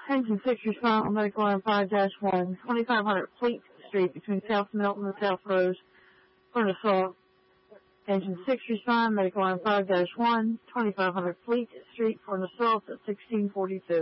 Engine 6 respond on Medical Line 5-1, 2500 Fleet Street between South Milton and South Rose for an assault. Engine 6 respond, Medical Line 5-1, 2500 Fleet Street for an assault at 1642.